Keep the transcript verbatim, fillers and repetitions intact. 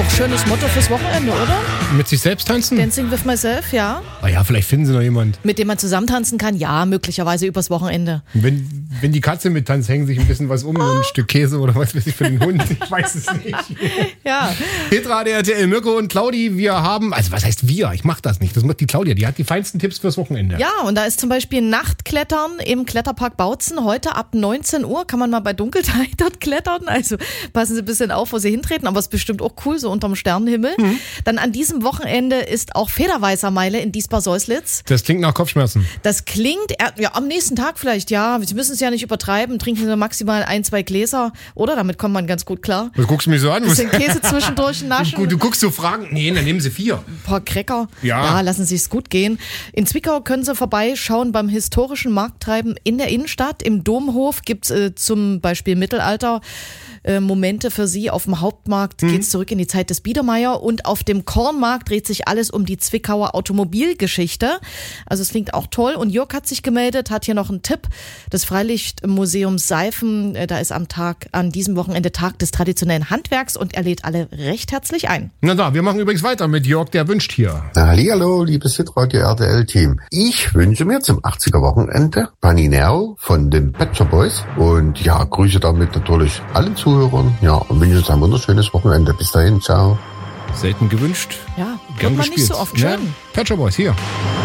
auch schönes Motto fürs Wochenende, oder? Mit sich selbst tanzen? Dancing with myself, ja. Ah ja, vielleicht finden sie noch jemand. Mit dem man zusammen tanzen kann, ja, möglicherweise übers Wochenende. Wenn, wenn die Katze mittanzt, hängen sich ein bisschen was um, so ein Stück Käse oder was weiß ich für den Hund, ich weiß es nicht. Ja. Petra, der R T L, Mirko und Claudi, wir haben, also was heißt wir? Ich mach das nicht, das macht die Claudia, die hat die feinsten Tipps fürs Wochenende. Ja, und da ist zum Beispiel Nachtklettern im Kletterpark Bautzen. Heute ab neunzehn Uhr kann man mal bei Dunkelheit dort klettern, also passen Sie ein bisschen auf, wo Sie hintreten, aber es ist bestimmt auch cool, so unterm Sternenhimmel. Mhm. Dann an diesem Wochenende ist auch Federweißermeile in Diesbar-Säuslitz. Das klingt nach Kopfschmerzen. Das klingt, ja, am nächsten Tag vielleicht, ja. Sie müssen es ja nicht übertreiben, trinken Sie maximal ein, zwei Gläser, oder? Damit kommt man ganz gut klar. Was guckst du mich so an? Bisschen Käse zwischendurch naschen. Du, du guckst so Fragen, nee, dann nehmen Sie vier. Ein paar Cracker. Ja. Ja, lassen Sie es gut gehen. In Zwickau können Sie vorbeischauen beim historischen Markttreiben in der Innenstadt. Im Domhof gibt's äh, zum Beispiel Mittelalter äh, Momente für Sie. Auf dem Hauptmarkt mhm. geht's zurück in die Zeit des Biedermeier und auf dem Kornmarkt dreht sich alles um die Zwickauer Automobilgeschichte. Also es klingt auch toll. Und Jörg hat sich gemeldet, hat hier noch einen Tipp. Das Freilichtmuseum Seifen, äh, da ist am Tag, an diesem Wochenende Tag des traditionellen Handwerks und er lädt alle recht herzlich ein. Na da, wir machen übrigens weiter mit Jörg, der wünscht hier. Hallihallo, liebes Hitradio R T L-Team. Ich wünsche mir zum achtziger-Wochenende Paninero von den Pet Shop Boys und ja, grüße damit natürlich allen Zuhörern. Ja, und wünsche uns ein wunderschönes Wochenende. Bis dahin, ciao. Selten gewünscht. Ja, gern hört man gespielt. nicht so oft. Ja, Schön. Pet Shop Boys, hier.